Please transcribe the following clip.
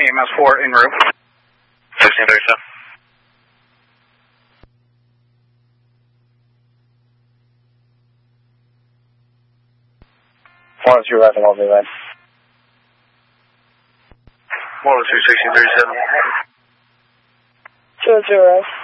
EMS 4 en route. 1637. 102 right, I'll be right. 102, 1637. 202 right.